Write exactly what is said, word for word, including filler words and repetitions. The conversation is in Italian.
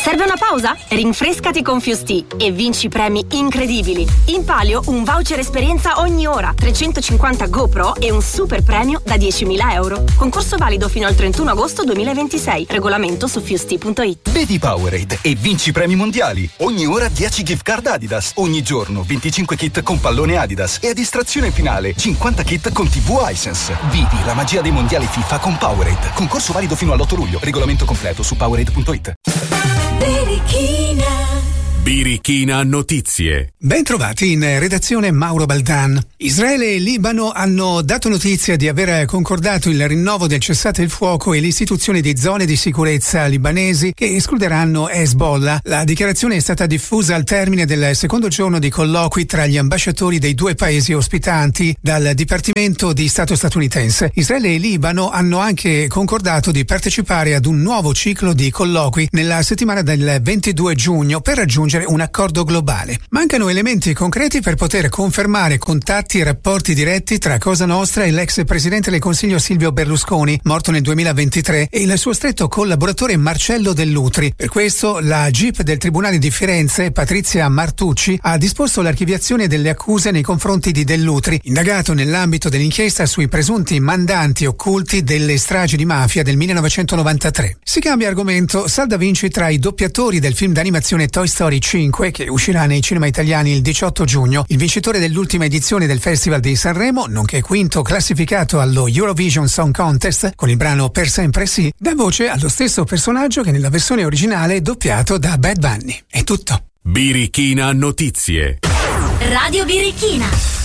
Serve una pausa? Rinfrescati con Fusti e vinci premi incredibili. In palio un voucher esperienza ogni ora, trecentocinquanta GoPro e un super premio da diecimila euro. Concorso valido fino al trentuno agosto duemilaventisei. Regolamento su fusti punto it. Vedi Powerade e vinci premi mondiali. Ogni ora dieci gift card Adidas. Ogni giorno venticinque kit con pallone Adidas. E a distrazione finale cinquanta kit con tivù Hisense. Vivi la magia dei mondiali FIFA con Powerade. Concorso valido fino all'otto luglio. Regolamento completo su powerade punto it. Birichina. Birichina Notizie. Ben trovati in redazione Mauro Baldan. Israele e Libano hanno dato notizia di aver concordato il rinnovo del cessate il fuoco e l'istituzione di zone di sicurezza libanesi che escluderanno Hezbollah. La dichiarazione è stata diffusa al termine del secondo giorno di colloqui tra gli ambasciatori dei due paesi ospitanti dal Dipartimento di Stato statunitense. Israele e Libano hanno anche concordato di partecipare ad un nuovo ciclo di colloqui nella settimana del ventidue giugno per raggiungere un accordo globale. Mancano elementi concreti per poter confermare contatti e rapporti diretti tra Cosa Nostra e l'ex presidente del Consiglio Silvio Berlusconi, morto nel duemilaventitré, e il suo stretto collaboratore Marcello Dell'Utri. Per questo la G I P del Tribunale di Firenze, Patrizia Martucci, ha disposto l'archiviazione delle accuse nei confronti di Dell'Utri, indagato nell'ambito dell'inchiesta sui presunti mandanti occulti delle stragi di mafia del millenovecentonovantatré. Si cambia argomento. Salda vinci tra i doppiatori del film d'animazione Toy Story cinque, che uscirà nei cinema italiani il diciotto giugno. Il vincitore dell'ultima edizione del Festival di Sanremo, nonché quinto classificato allo Eurovision Song Contest con il brano Per sempre sì, dà voce allo stesso personaggio che nella versione originale è doppiato da Bad Bunny. È tutto. Birichina Notizie. Radio Birichina.